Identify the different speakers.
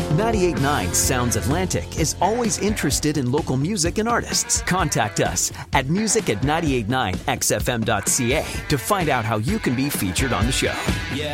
Speaker 1: 98.9 Sounds Atlantic is always interested in local music and artists. Contact us at music@989xfm.ca to find out how you can be featured on the show.
Speaker 2: Yeah.